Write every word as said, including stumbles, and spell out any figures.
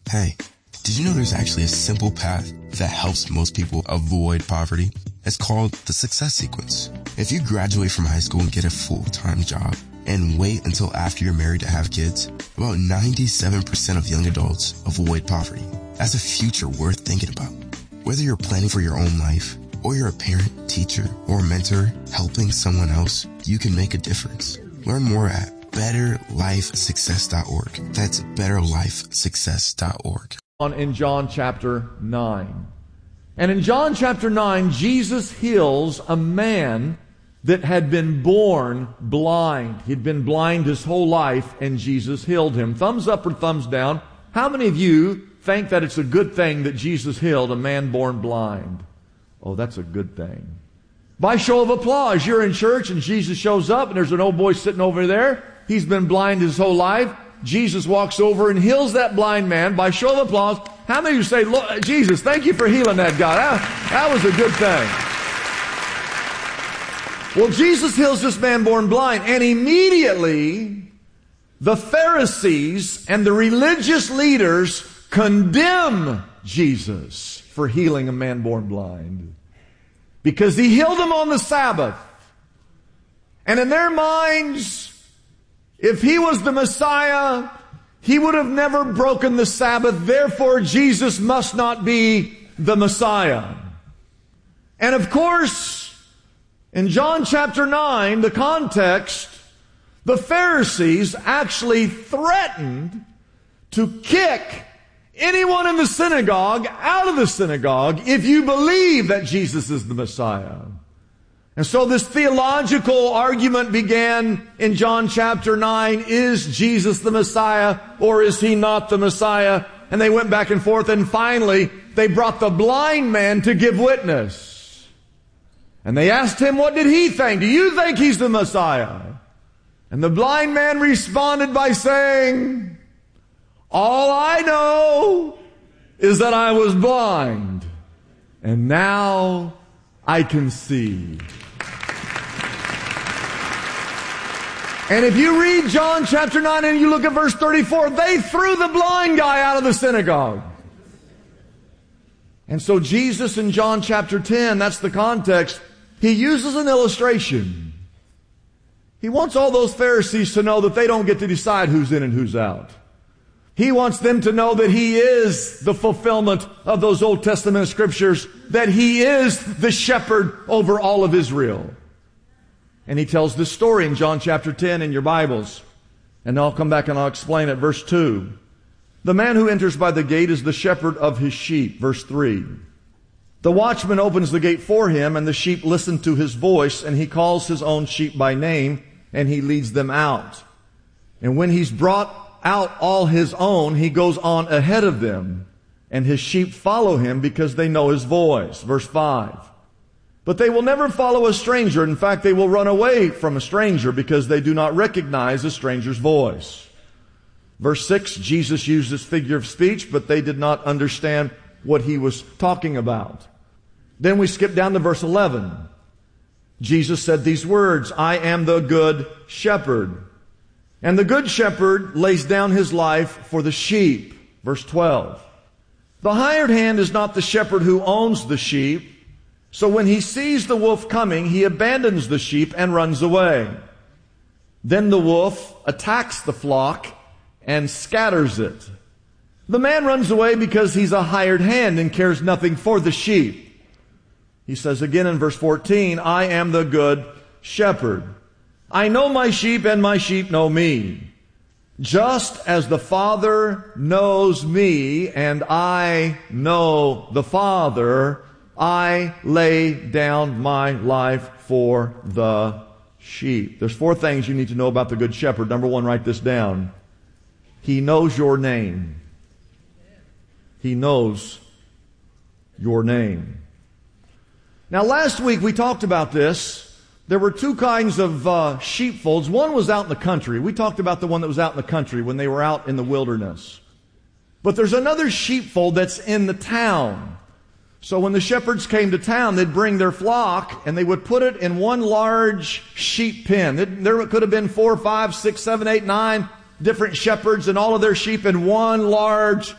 Hey, did you know there's actually a simple path that helps most people avoid poverty? It's called the success sequence. If you graduate from high school and get a full-time job and wait until after you're married to have kids, about ninety-seven percent of young adults avoid poverty. That's a future worth thinking about. Whether you're planning for your own life, or you're a parent, teacher, or mentor helping someone else, you can make a difference. Learn more at better life success dot org. That's better life success dot org. In John chapter nine. And in John chapter nine, Jesus heals a man that had been born blind. He'd been blind his whole life, and Jesus healed him. Thumbs up or thumbs down. How many of you think that it's a good thing that Jesus healed a man born blind? Oh, that's a good thing. By show of applause, you're in church and Jesus shows up and there's an old boy sitting over there. He's been blind his whole life. Jesus walks over and heals that blind man by show of applause. How many of you say, Lord, Jesus, thank you for healing that guy? That, that was a good thing. Well, Jesus heals this man born blind, and immediately the Pharisees and the religious leaders condemn Jesus for healing a man born blind, because he healed him on the Sabbath. And in their minds, if he was the Messiah, he would have never broken the Sabbath. Therefore, Jesus must not be the Messiah. And of course, in John chapter nine, the context, the Pharisees actually threatened to kick anyone in the synagogue out of the synagogue if you believe that Jesus is the Messiah. And so this theological argument began in John chapter nine. Is Jesus the Messiah or is he not the Messiah? And they went back and forth, and finally they brought the blind man to give witness. And they asked him, what did he think? Do you think he's the Messiah? And the blind man responded by saying, all I know is that I was blind, and now I can see. And if you read John chapter nine and you look at verse thirty-four, they threw the blind guy out of the synagogue. And so Jesus in John chapter ten, that's the context, he uses an illustration. He wants all those Pharisees to know that they don't get to decide who's in and who's out. He wants them to know that he is the fulfillment of those Old Testament scriptures, that he is the shepherd over all of Israel. And he tells this story in John chapter ten in your Bibles. And I'll come back and I'll explain it. Verse two. The man who enters by the gate is the shepherd of his sheep. Verse three. The watchman opens the gate for him, and the sheep listen to his voice, and he calls his own sheep by name, and he leads them out. And when he's brought out all his own, he goes on ahead of them, and his sheep follow him because they know his voice. Verse five. But they will never follow a stranger. In fact, they will run away from a stranger because they do not recognize a stranger's voice. Verse six, Jesus used this figure of speech, but they did not understand what he was talking about. Then we skip down to verse eleven. Jesus said these words, I am the good shepherd. And the good shepherd lays down his life for the sheep. Verse twelve. The hired hand is not the shepherd who owns the sheep. So when he sees the wolf coming, he abandons the sheep and runs away. Then the wolf attacks the flock and scatters it. The man runs away because he's a hired hand and cares nothing for the sheep. He says again in verse fourteen, I am the good shepherd. I know my sheep and my sheep know me. Just as the Father knows me and I know the Father, I lay down my life for the sheep. There's four things you need to know about the good shepherd. Number one, write this down. He knows your name. He knows your name. Now, last week we talked about this. There were two kinds of uh, sheepfolds. One was out in the country. We talked about the one that was out in the country when they were out in the wilderness. But there's another sheepfold that's in the town. So when the shepherds came to town, they'd bring their flock and they would put it in one large sheep pen. There could have been four, five, six, seven, eight, nine different shepherds and all of their sheep in one large